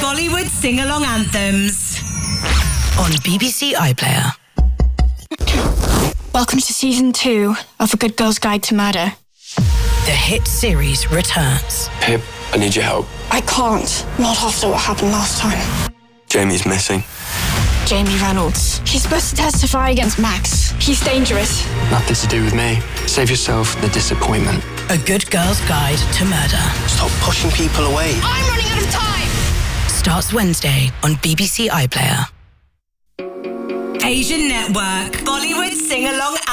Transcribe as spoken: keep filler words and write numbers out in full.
Bollywood sing-along anthems on B B C iPlayer. Welcome to season two of A Good Girl's Guide to Murder. The hit series returns. Pip, I need your help. I can't. Not after what happened last time. Jamie's missing. Jamie Reynolds. She's supposed to testify against Max. He's dangerous. Nothing to do with me. Save yourself the disappointment. A Good Girl's Guide to Murder. Stop pushing people away. I'm running out of time! Starts Wednesday on B B C iPlayer. Asian Network. Bollywood sing-along